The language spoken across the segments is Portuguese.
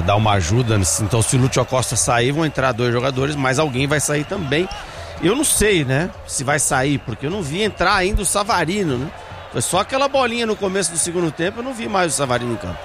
dar uma ajuda. Então, se o Lúcio Acosta sair, vão entrar 2 jogadores, mas alguém vai sair também. Eu não sei, né, se vai sair, porque eu não vi entrar ainda o Savarino, né? Foi só aquela bolinha no começo do segundo tempo, eu não vi mais o Savarino em campo.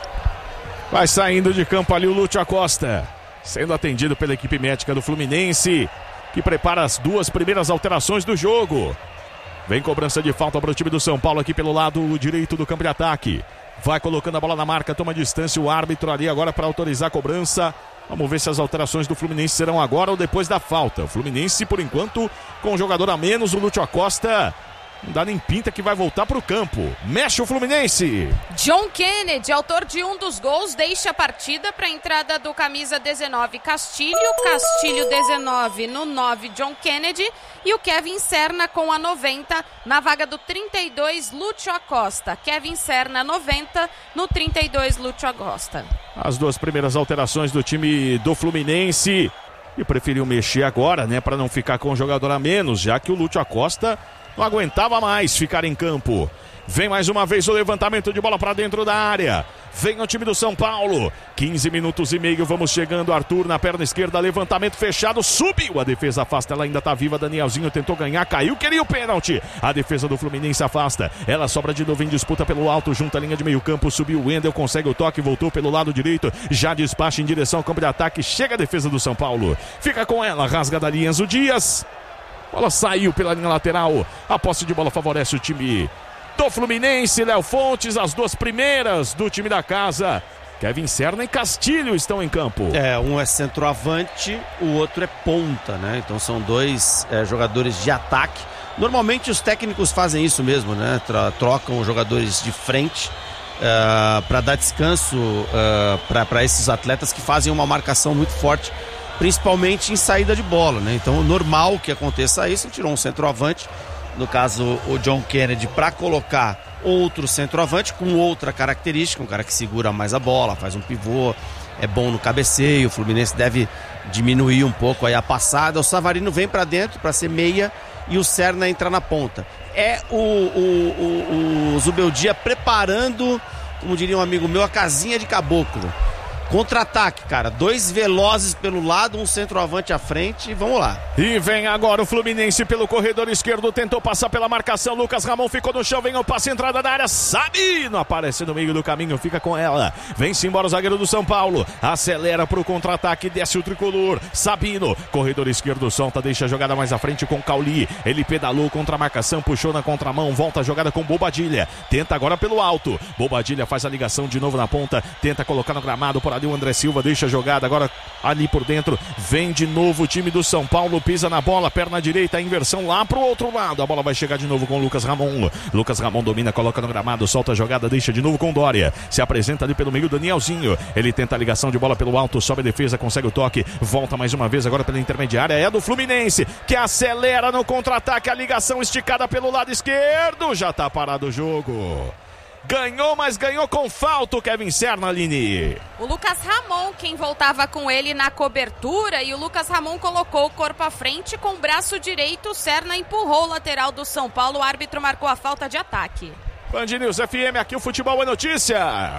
Vai saindo de campo ali o Lúcio Acosta, sendo atendido pela equipe médica do Fluminense, que prepara as 2 primeiras alterações do jogo. Vem cobrança de falta para o time do São Paulo aqui pelo lado direito do campo de ataque. Vai colocando a bola na marca, toma distância o árbitro ali agora para autorizar a cobrança. Vamos ver se as alterações do Fluminense serão agora ou depois da falta. O Fluminense, por enquanto, com um jogador a menos, o Lúcio Acosta. Não dá nem pinta que vai voltar para o campo. Mexe o Fluminense. John Kennedy, autor de um dos gols, deixa a partida para a entrada do camisa 19, Castilho. Castilho 19 no 9, John Kennedy. E o Kevin Serna com a 90 na vaga do 32, Lúcio Acosta. Kevin Serna 90 no 32, Lúcio Acosta. As 2 primeiras alterações do time do Fluminense. E preferiu mexer agora, né, para não ficar com um jogador a menos, já que o Lúcio Acosta não aguentava mais ficar em campo. Vem mais uma vez o levantamento de bola para dentro da área. Vem o time do São Paulo. 15 minutos e meio, vamos chegando. Arthur na perna esquerda, levantamento fechado, subiu. A defesa afasta, ela ainda tá viva. Danielzinho tentou ganhar, caiu, queria o pênalti. A defesa do Fluminense afasta. Ela sobra de novo em disputa pelo alto, junto à linha de meio campo. Subiu o Wendel, consegue o toque, voltou pelo lado direito. Já despacha em direção ao campo de ataque. Chega a defesa do São Paulo. Fica com ela, rasga dali Enzo Dias. Bola saiu pela linha lateral. A posse de bola favorece o time do Fluminense. Léo Fontes, as 2 primeiras do time da casa. Kevin Serna e Castilho estão em campo. Um é centroavante, o outro é ponta, né? Então são 2 jogadores de ataque. Normalmente os técnicos fazem isso mesmo, né? Trocam os jogadores de frente para dar descanso para esses atletas que fazem uma marcação muito forte, principalmente em saída de bola, né? Então é normal que aconteça isso. Tirou um centroavante, no caso o John Kennedy, para colocar outro centroavante com outra característica, um cara que segura mais a bola, faz um pivô, é bom no cabeceio. O Fluminense deve diminuir um pouco aí a passada. O Savarino vem para dentro para ser meia e o Serna entra na ponta. É o Zubeldia preparando, como diria um amigo meu, a casinha de caboclo. Contra-ataque, cara. 2 velozes pelo lado, um centroavante à frente e vamos lá. E vem agora o Fluminense pelo corredor esquerdo, tentou passar pela marcação, Lucas Ramon ficou no chão, vem o passe, entrada da área, Sabino aparece no meio do caminho, fica com ela. Vem-se embora o zagueiro do São Paulo, acelera pro contra-ataque, desce o tricolor, Sabino, corredor esquerdo, solta, deixa a jogada mais à frente com Cauli, ele pedalou contra a marcação, puxou na contramão, volta a jogada com Bobadilha, tenta agora pelo alto, Bobadilha faz a ligação de novo na ponta, tenta colocar no gramado, por ali o André Silva deixa a jogada agora ali por dentro, vem de novo o time do São Paulo, pisa na bola, perna direita, a inversão lá pro outro lado, a bola vai chegar de novo com o Lucas Ramon. Lucas Ramon domina, coloca no gramado, solta a jogada, deixa de novo com Dória, se apresenta ali pelo meio Danielzinho, ele tenta a ligação de bola pelo alto, sobe a defesa, consegue o toque, volta mais uma vez agora pela intermediária, é do Fluminense, que acelera no contra-ataque, a ligação esticada pelo lado esquerdo, já tá parado o jogo. Ganhou, mas ganhou com falta o Kevin Serna, Aline. O Lucas Ramon, quem voltava com ele na cobertura, e o Lucas Ramon colocou o corpo à frente com o braço direito. O Serna empurrou o lateral do São Paulo. O árbitro marcou a falta de ataque. Band News FM, aqui o futebol é notícia.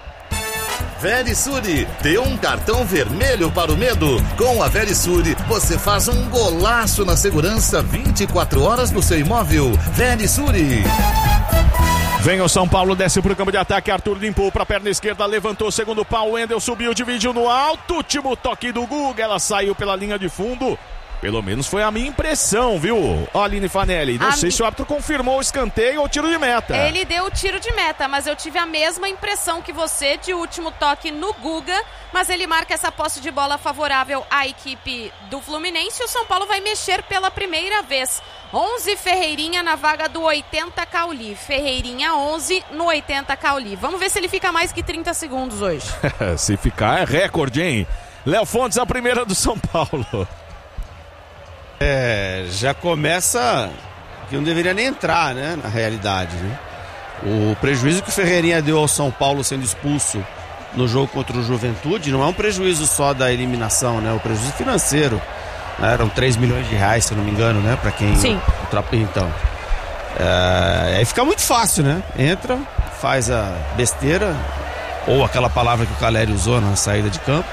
Verisure, dê um cartão vermelho para o medo. Com a Verisure, você faz um golaço na segurança 24 horas no seu imóvel. Verisure. Vem o São Paulo, desce pro campo de ataque, Arthur limpou pra perna esquerda, levantou o segundo pau, Wendel subiu, dividiu no alto, último toque do Guga, ela saiu pela linha de fundo. Pelo menos foi a minha impressão, viu, Aline Fanelli? Não sei se o árbitro confirmou o escanteio ou o tiro de meta. Ele deu o tiro de meta, mas eu tive a mesma impressão que você de último toque no Guga, mas ele marca essa posse de bola favorável à equipe do Fluminense e o São Paulo vai mexer pela primeira vez. 11 Ferreirinha na vaga do 80 Cauli. Ferreirinha 11 no 80 Cauli. Vamos ver se ele fica mais que 30 segundos hoje. Se ficar é recorde, hein? Léo Fontes, a primeira do São Paulo. Já começa que não deveria nem entrar, né, na realidade, né? O prejuízo que o Ferreirinha deu ao São Paulo sendo expulso no jogo contra o Juventude não é um prejuízo só da eliminação, né? É um prejuízo financeiro. Eram 3 milhões de reais, se eu não me engano, né? Pra quem... Sim. Então, aí fica muito fácil, né? Entra, faz a besteira, ou aquela palavra que o Caleri usou na saída de campo,